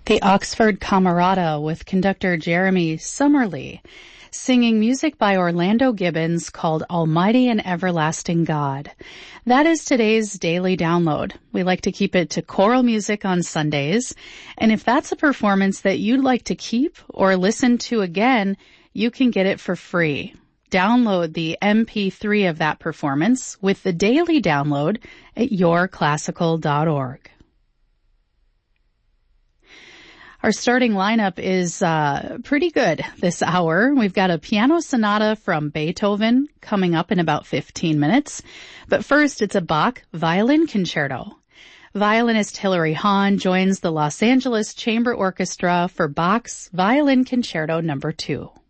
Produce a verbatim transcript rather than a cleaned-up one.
The Oxford Camerata with conductor Jeremy Summerlee, singing music by Orlando Gibbons called Almighty and Everlasting God. That is today's daily download. We like to keep it to choral music on Sundays, and if that's a performance that you'd like to keep or listen to again, you can get it for free. Download the M P three of that performance with the daily download at your classical dot org. Our starting lineup is uh pretty good this hour. We've got a piano sonata from Beethoven coming up in about fifteen minutes. But first, it's a Bach violin concerto. Violinist Hilary Hahn joins the Los Angeles Chamber Orchestra for Bach's Violin Concerto number two.